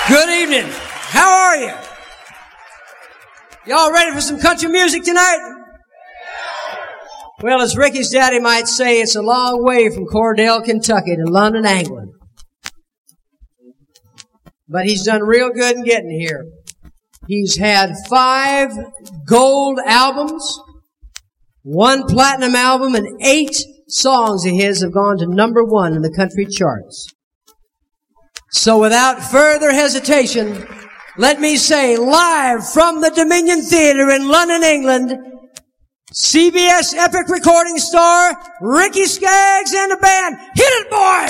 Good evening. How are you? Y'all ready for some country music tonight? Well, as Ricky's daddy might say, it's a long way from Cordell, Kentucky to London, England. But he's done real good in getting here. He's had 5 gold albums, 1 platinum album, and 8 songs of his have gone to #1 in the country charts. So without further hesitation, let me say, live from the Dominion Theater in London, England, CBS Epic Recording Star, Ricky Skaggs and the band. Hit it, boys!